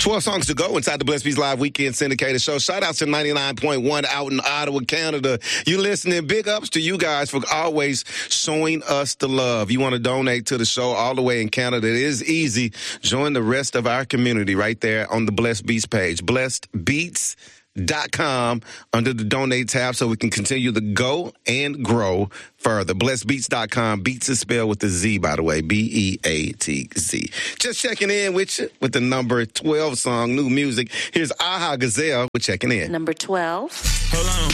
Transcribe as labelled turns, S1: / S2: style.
S1: 12 songs to go inside the Blessed Beats Live Weekend Syndicated Show. Shout out to 99.1 out in Ottawa, Canada. You listening. Big ups to you guys for always showing us the love. You want to donate to the show all the way in Canada. It is easy. Join the rest of our community right there on the Blessed Beats page. BlessedBeats.com under the donate tab so we can continue to go and grow further. BlessedBeats.com. Beats is spelled with a Z, by the way. B-E-A-T-Z. Just checking in with you with the number 12 song, new music. Here's Aha Gazelle. We're checking in.
S2: Number 12.
S3: Hold on.